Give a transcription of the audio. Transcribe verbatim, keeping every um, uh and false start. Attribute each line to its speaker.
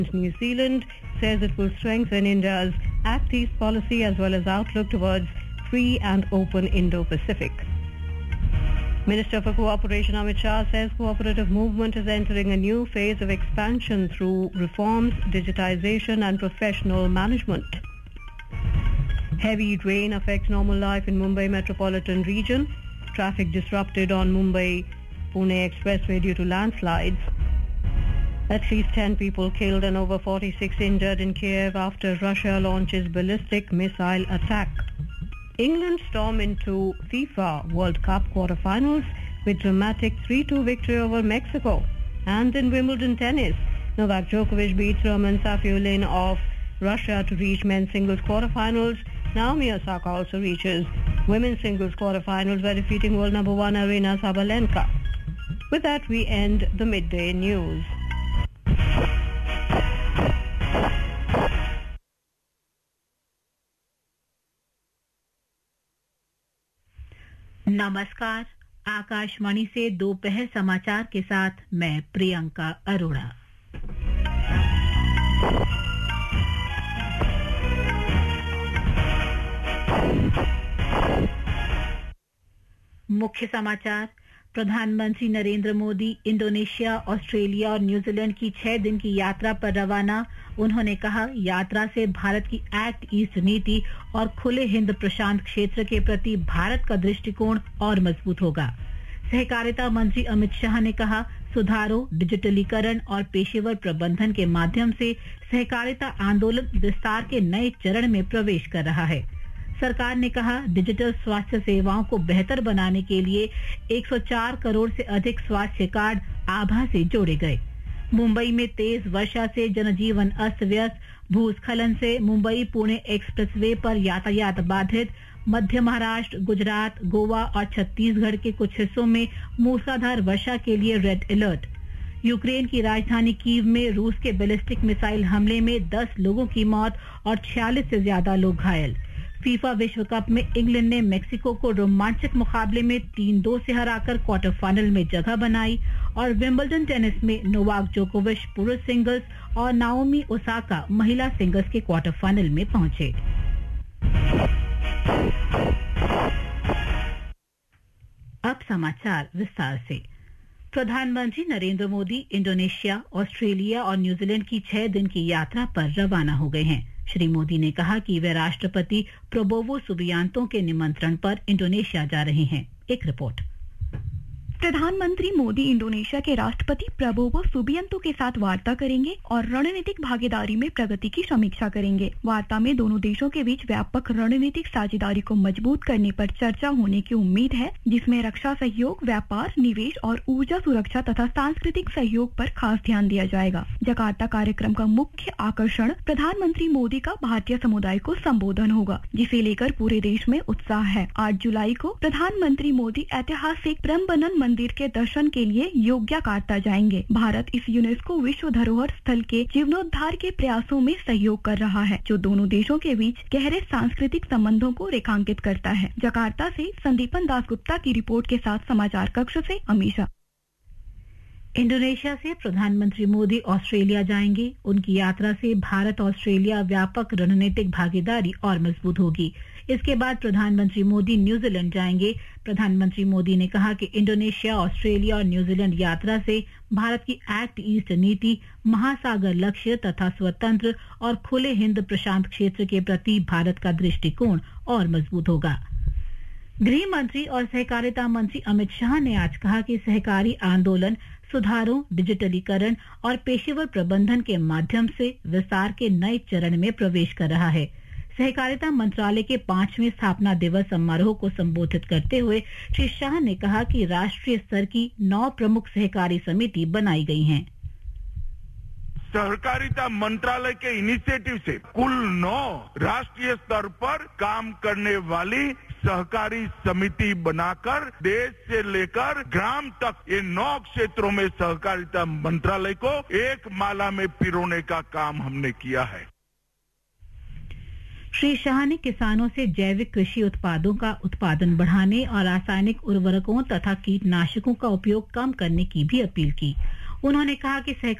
Speaker 1: New Zealand says it will strengthen India's Act East policy as well as outlook towards free and open Indo-Pacific. Minister for Cooperation Amit Shah says cooperative movement is entering a new phase of expansion through reforms, digitization and professional management. Heavy rain affects normal life in Mumbai metropolitan region. Traffic disrupted on Mumbai-Pune expressway due to landslides. At least ten people killed and over forty-six injured in Kiev after Russia launches ballistic missile attack. England storm into FIFA World Cup quarter-finals with dramatic three two victory over Mexico. And in Wimbledon tennis, Novak Djokovic beats Roman Safiullin of Russia to reach men's singles quarter-finals. Naomi Osaka also reaches women's singles quarter-finals by defeating world number one Aryna Sabalenka. With that, we end the midday news.
Speaker 2: नमस्कार, आकाशवाणी से दोपहर समाचार के साथ मैं प्रियंका अरोड़ा। मुख्य समाचार। प्रधानमंत्री नरेंद्र मोदी इंडोनेशिया, ऑस्ट्रेलिया और न्यूजीलैंड की छह दिन की यात्रा पर रवाना। उन्होंने कहा, यात्रा से भारत की एक्ट ईस्ट नीति और खुले हिंद प्रशांत क्षेत्र के प्रति भारत का दृष्टिकोण और मजबूत होगा। सहकारिता मंत्री अमित शाह ने कहा, सुधारों, डिजिटलीकरण और पेशेवर प्रबंधन के माध्यम से सहकारिता आंदोलन विस्तार के नए चरण में प्रवेश कर रहा है। सरकार ने कहा, डिजिटल स्वास्थ्य सेवाओं को बेहतर बनाने के लिए एक सौ चार करोड़ से अधिक स्वास्थ्य कार्ड आभा से जोड़े गए। मुंबई में तेज वर्षा से जनजीवन अस्त व्यस्त। भूस्खलन से मुंबई पुणे एक्सप्रेसवे पर यातायात बाधित। मध्य महाराष्ट्र, गुजरात, गोवा और छत्तीसगढ़ के कुछ हिस्सों में मूसलाधार वर्षा के लिए रेड अलर्ट। यूक्रेन की राजधानी कीव में रूस के बैलिस्टिक मिसाइल हमले में दस लोगों की मौत और छियालीस से ज्यादा लोग घायल। फीफा विश्व कप में इंग्लैंड ने मेक्सिको को रोमांचक मुकाबले में तीन दो से हराकर क्वार्टर फाइनल में जगह बनाई। और विंबलडन टेनिस में नोवाक जोकोविच पुरुष सिंगल्स और नाओमी ओसाका महिला सिंगल्स के क्वार्टर फाइनल में पहुंचे। अब समाचार विस्तार से। प्रधानमंत्री नरेंद्र मोदी इंडोनेशिया, ऑस्ट्रेलिया और न्यूजीलैंड की छह दिन की यात्रा पर रवाना हो गए हैं। श्री मोदी ने कहा कि वे राष्ट्रपति प्रबोवो सुबियांतो के निमंत्रण पर इंडोनेशिया जा रहे हैं। एक रिपोर्ट।
Speaker 3: प्रधानमंत्री मोदी इंडोनेशिया के राष्ट्रपति प्रबोवो सुबियांतो के साथ वार्ता करेंगे और रणनीतिक भागीदारी में प्रगति की समीक्षा करेंगे। वार्ता में दोनों देशों के बीच व्यापक रणनीतिक साझेदारी को मजबूत करने पर चर्चा होने की उम्मीद है, जिसमें रक्षा सहयोग, व्यापार, निवेश और ऊर्जा सुरक्षा तथा सांस्कृतिक सहयोग पर खास ध्यान दिया जाएगा। जकार्ता कार्यक्रम का मुख्य आकर्षण प्रधानमंत्री मोदी का भारतीय समुदाय को संबोधन होगा, जिसे लेकर पूरे देश में उत्साह है। आठ जुलाई को प्रधानमंत्री मोदी ऐतिहासिक प्रम्बनन मंदिर के दर्शन के लिए योग्यकार्ता जाएंगे। भारत इस यूनेस्को विश्व धरोहर स्थल के जीर्णोद्धार के प्रयासों में सहयोग कर रहा है, जो दोनों देशों के बीच गहरे सांस्कृतिक संबंधों को रेखांकित करता है। जकार्ता से संदीपन दासगुप्ता की रिपोर्ट के साथ समाचार कक्ष से अमीशा।
Speaker 2: इंडोनेशिया से प्रधानमंत्री मोदी ऑस्ट्रेलिया जाएंगे। उनकी यात्रा से भारत ऑस्ट्रेलिया व्यापक रणनीतिक भागीदारी और मजबूत होगी। इसके बाद प्रधानमंत्री मोदी न्यूजीलैंड जाएंगे। प्रधानमंत्री मोदी ने कहा कि इंडोनेशिया, ऑस्ट्रेलिया और न्यूजीलैंड यात्रा से भारत की एक्ट ईस्ट नीति, महासागर लक्ष्य तथा स्वतंत्र और खुले हिंद प्रशांत क्षेत्र के प्रति भारत का दृष्टिकोण और मजबूत होगा। गृह मंत्री और सहकारिता मंत्री अमित शाह ने आज कहा कि सहकारी आंदोलन सुधारों, डिजिटलीकरण और पेशेवर प्रबंधन के माध्यम से विस्तार के नए चरण में प्रवेश कर रहा है। सहकारिता मंत्रालय के पांचवें स्थापना दिवस समारोह को संबोधित करते हुए श्री शाह ने कहा कि राष्ट्रीय स्तर की नौ प्रमुख सहकारी समिति बनाई गई हैं।
Speaker 4: सहकारिता मंत्रालय के इनिशिएटिव से कुल नौ राष्ट्रीय स्तर पर काम करने वाली सहकारी समिति बनाकर देश से लेकर ग्राम तक ये नौ क्षेत्रों में सहकारिता मंत्रालय को एक माला में पिरोने का काम हमने किया है।
Speaker 2: श्री शाह ने किसानों से जैविक कृषि उत्पादों का उत्पादन बढ़ाने और रासायनिक उर्वरकों तथा कीटनाशकों का उपयोग कम करने की भी अपील की। उन्होंने कहा कि